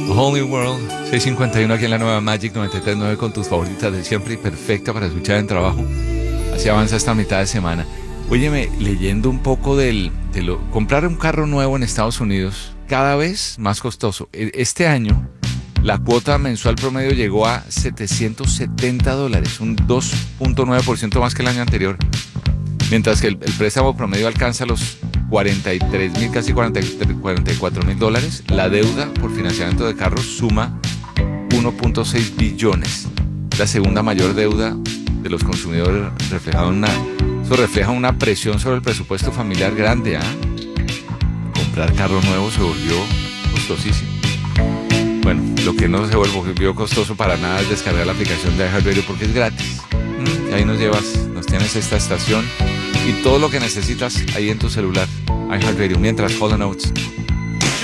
Whole New World, 6:51 aquí en la nueva Magic 93.9 con tus favoritas de siempre y perfecta para escuchar en trabajo. Así avanza esta mitad de semana. Óyeme, leyendo un poco comprar un carro nuevo en Estados Unidos, cada vez más costoso. Este año, la cuota mensual promedio llegó a $770, un 2.9% más que el año anterior. Mientras que el préstamo promedio alcanza los 43.000, casi $44.000, la deuda por financiamiento de carros suma 1.6 billones. La segunda mayor deuda de los consumidores, eso refleja una presión sobre el presupuesto familiar grande. Comprar carro nuevo se volvió costosísimo. Bueno, lo que no se volvió costoso para nada es descargar la aplicación de iHeartRadio porque es gratis. Y ahí nos tienes esta estación y todo lo que necesitas ahí en tu celular. iHeartRadio, mientras Hall & Oates